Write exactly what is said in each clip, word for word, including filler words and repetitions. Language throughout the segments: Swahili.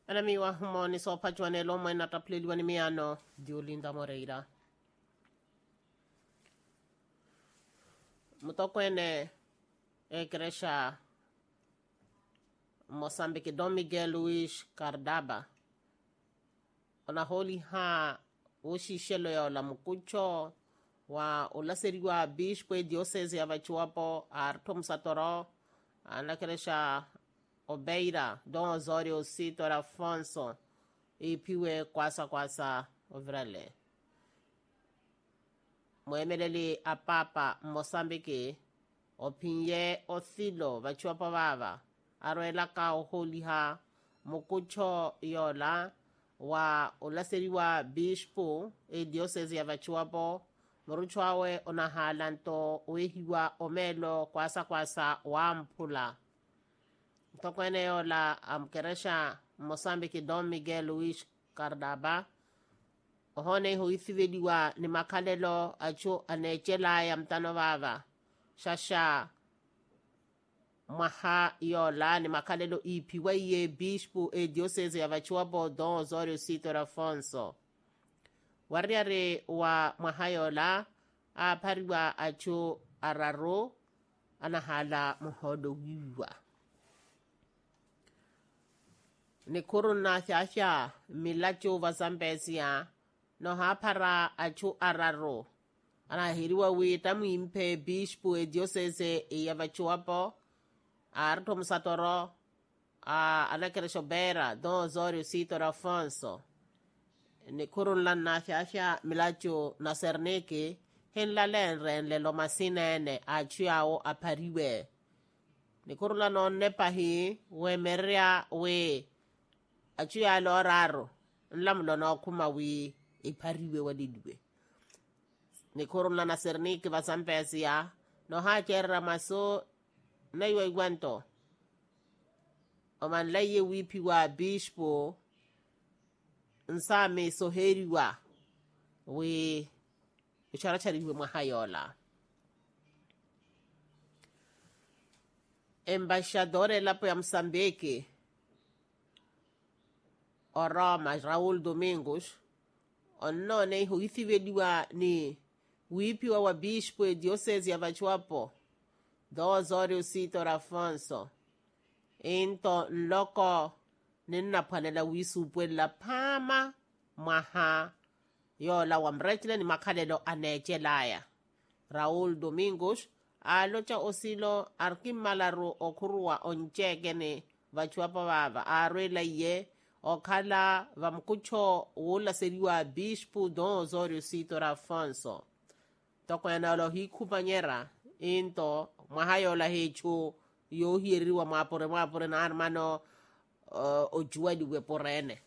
Anamiwa humo ni sopa juane lomo na tapliliwa ni miano Diolinda Moreira. Mutokwene Egresha Mozambique Dom Miguel Luis Cardaba. Ona holi ha ushi shelo ya la mukucho wa ulaseriwa bishwe diocese ya vachuapo Artom Satoro anakresha Obeira Don Osorio Sitor Afonso ipiwe kwasa kwasa ovrale. Mwemeleli apapa Mozambique opinye othilo vachuapo vava aroela ka oholiha mukucho yola wa ulaseriwa bishpu e diocese ya vachuapo moruchwawe onahalanto uehiwa omelo kwasa kwasa wampula. Tokwene yola amkeresha Mozambique Dom Miguel Luis Cardaba ohone huithivediwa ni makalelo acho anechela ya mtano vava shasha maha yola ni makalelo ipiwa ye bishpu e diocese ya vachuapo Don Osorio Sitor Afonso wariare wa maha yola a pariwa acho araro anahala muhodo wiwa ni kuruna fiafia milacho vazambezia no hapara acho araro anahiriwa wita mwimpe bishpu e diocese ya vachuapo Artom Satoro a anakeresho bera Don Osorio Sitor Afonso ni kuruna na fiafia milacho naserneke hen la lenre le lo masinene achuao apariwe ni kuruna no nepahi we meria we achuya lo raro nlamlo no kuma wi ipariwe wadidwe ni kuruna naserneke vasampezia no hacherra maso na iwa igwanto oman laye wipi wa bishpo nsame soheri wa we ucharachari we mahayola embajadore lapo ya Msambiki o Roma Raul Domingos onone huithivediwa ni wipi wa wabishpo e diocese ya vachuapo Don Osorio Sitor Afonso into nloko nina panela wisupwe la pama maha yola wamrechile ni makalelo anechelaya Raul Domingos alocha osilo arkimalaru okurua onchegene vachuapo vava arwela ye okala vamkucho wula seriwa bishpu Don Osorio Sitor Afonso tokwena lo hikupanyera into mahayola hecho yo hiriwa mapore mapore na hermano uh, ojuadi we porene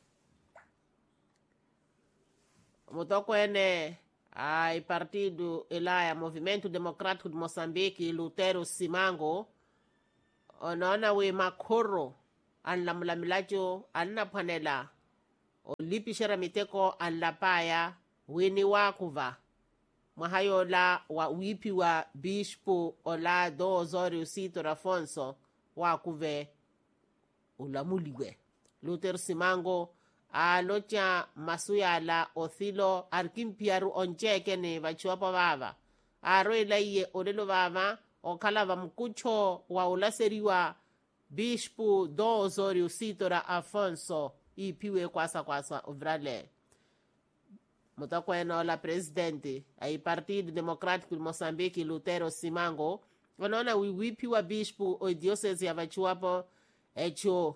mutokwene ai partido elaya Movimento Democrático de Moçambique Lutero Simango onona we makoro anlamulamilacho annapanela olipishera miteko anlapaya weni wakuva mahayola wa wipi wa bishpo ola Don Osorio Sitor Afonso wakuve ulamuliwe Lutero Simango alocha masuyala othilo arkimpiaru oncheke ne vachuapo vava aroela iye olelo vava okala vamkucho wa ulaseriwa bishpu Don Osorio Sitor Afonso ipiwe kwasa kwasa uvrale mutakwena la presidente ai Partido Democrático de Moçambique Lutero Simango onona wiwipi wa bishpu o diocese ya vachuapo echo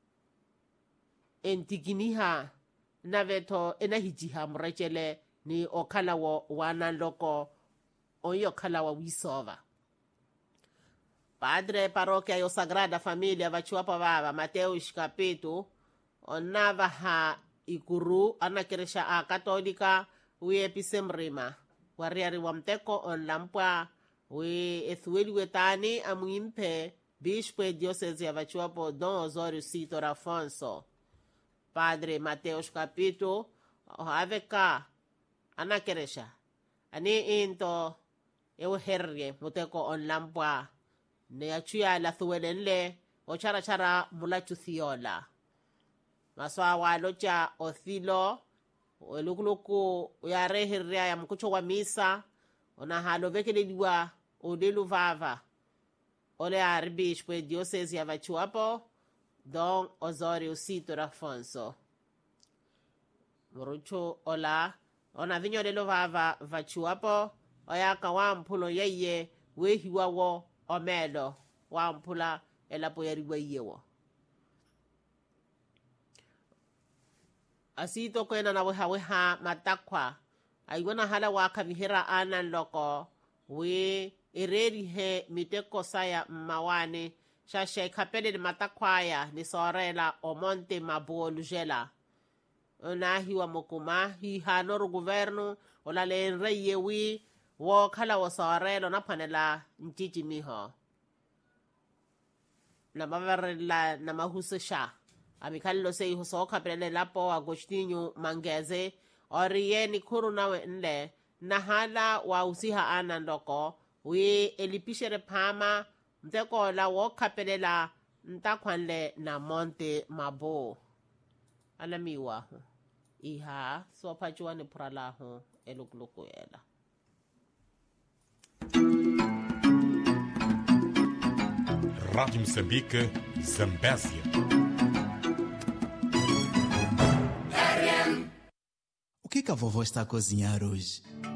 entikiniha naveto enahijiha mrechele ni okala wo wanaloko oyo kala wa wisova Padre Paroquia yo Sagrada Familia vachuapo vava Mateus Capito onava ha ikuru anakeresha a katolika we episemrima wariari wa mteko on lampwa we ethueli wetani amuimpe bishpo diocese ya vachuapo Don Osorio Sitor Afonso Padre Mateus Capito aveka anakeresha ani into eu herrie muteko on lampwa ne achuya la thuelenle o chara chara mulachu thiola maswa walo cha othilo elukuluku ya rehiria ya mkucho wa misa ona halo vekeleliwa odelu vava ole arbish pues diocese ya Vachuapo Don Osorio Cito Afonso murucho ola ona vinyo lelo vava Vachuapo oyaka wampulo yeye wehiwa wo omelo wampula elapo yariwa yewo asito kwena na weha weha matakwa aiwana hala waka vihira ana loko we ereri he miteko saya mmawane shashe kapele de matakwaya ni sorela o monte mabolu jela onahi wa mokuma hi hanor governo ola le reye wi wo kala wo sorela na panela ntiji miho na mavarela na mahusisha amikallo sei huso kapele lapo Agostinho Mangeze oriye ni kuru nawe nle na hala wa usiha ana ndoko we elipishere pama mteko la wo kapelela ntakwanle na monte mabo alamiwa iha so pachwa ni pralaho elukuluku ela Rádio Moçambique, Zambésia. O que que a vovó está a cozinhar hoje?